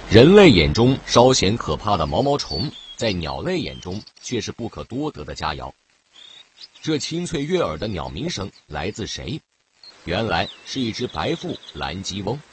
人类眼中稍显可怕的毛毛虫，在鸟类眼中却是不可多得的佳肴。这清脆悦耳的鸟鸣声来自谁？原来是一只白腹蓝鸡翁。